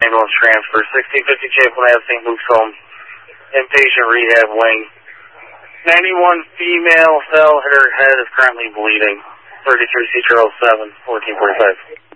Ambulance transfer, 1650 Chaplin Ave, St. Luke's home. Inpatient rehab wing. 91 female fell, hit her head, is currently bleeding. 33 C. Charles 7, 1445.